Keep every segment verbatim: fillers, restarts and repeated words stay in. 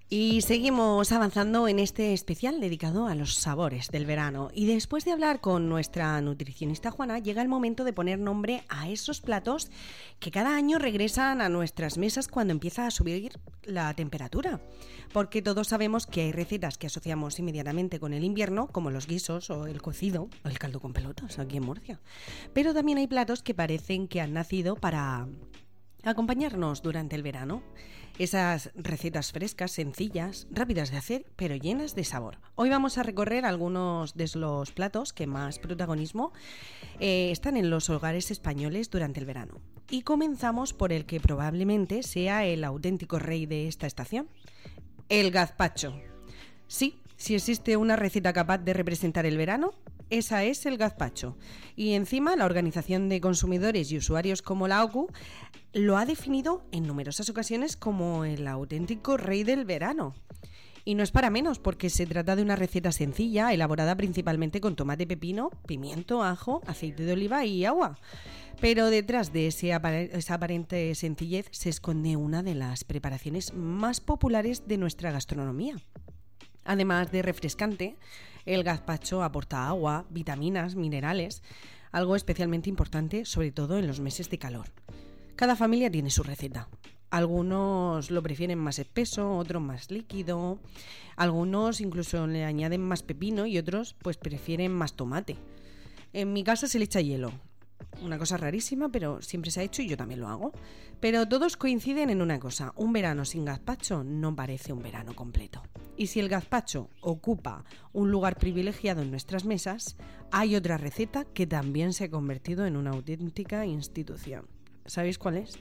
Y seguimos avanzando en este especial dedicado a los sabores del verano. Y después de hablar con nuestra nutricionista Juana, llega el momento de poner nombre a esos platos que cada año regresan a nuestras mesas cuando empieza a subir la temperatura. Porque todos sabemos que hay recetas que asociamos inmediatamente con el invierno, como los guisos o el cocido o el caldo con pelotas aquí en Murcia. Pero también hay platos que parecen que han nacido para acompañarnos durante el verano. Esas recetas frescas, sencillas, rápidas de hacer, pero llenas de sabor. Hoy vamos a recorrer algunos de los platos que más protagonismo eh, están en los hogares españoles durante el verano. Y comenzamos por el que probablemente sea el auténtico rey de esta estación, el gazpacho. Sí, si existe una receta capaz de representar el verano, esa es el gazpacho. Y encima la Organización de Consumidores y Usuarios como la O C U lo ha definido en numerosas ocasiones como el auténtico rey del verano. Y no es para menos, porque se trata de una receta sencilla, elaborada principalmente con tomate, pepino, pimiento, ajo, aceite de oliva y agua. Pero detrás de ese apare- esa aparente sencillez se esconde una de las preparaciones más populares de nuestra gastronomía. Además de refrescante, el gazpacho aporta agua, vitaminas, minerales, algo especialmente importante, sobre todo en los meses de calor. Cada familia tiene su receta. Algunos lo prefieren más espeso, otros más líquido, algunos incluso le añaden más pepino y otros pues prefieren más tomate. En mi casa se le echa hielo. Una cosa rarísima, pero siempre se ha hecho y yo también lo hago. Pero todos coinciden en una cosa: un verano sin gazpacho no parece un verano completo. Y si el gazpacho ocupa un lugar privilegiado en nuestras mesas, hay otra receta que también se ha convertido en una auténtica institución. ¿Sabéis cuál es?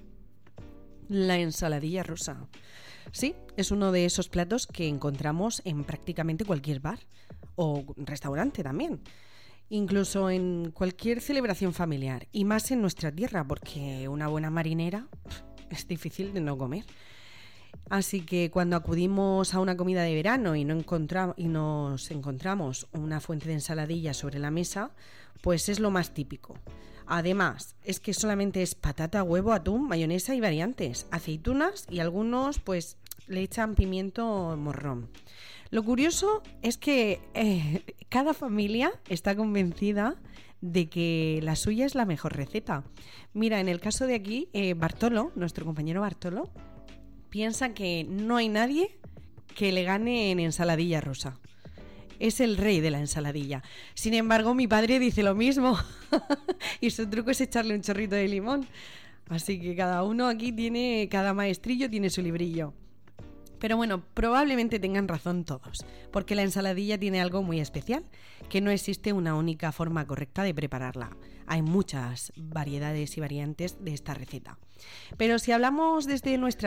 La ensaladilla rusa. Sí, es uno de esos platos que encontramos en prácticamente cualquier bar o restaurante también. Incluso en cualquier celebración familiar, y más en nuestra tierra, porque una buena marinera es difícil de no comer. Así que cuando acudimos a una comida de verano y, no encontra- y nos encontramos una fuente de ensaladilla sobre la mesa, pues es lo más típico. Además, es que solamente es patata, huevo, atún, mayonesa y variantes, aceitunas y algunos pues le echan pimiento morrón. Lo curioso es que eh, cada familia está convencida de que la suya es la mejor receta. Mira, en el caso de aquí, eh, Bartolo, nuestro compañero Bartolo, piensa que no hay nadie que le gane en ensaladilla rusa. Es el rey de la ensaladilla. Sin embargo, mi padre dice lo mismo. Y su truco es echarle un chorrito de limón. Así que cada uno aquí tiene, cada maestrillo tiene su librillo. Pero bueno, probablemente tengan razón todos, porque la ensaladilla tiene algo muy especial, que no existe una única forma correcta de prepararla. Hay muchas variedades y variantes de esta receta. Pero si hablamos desde nuestra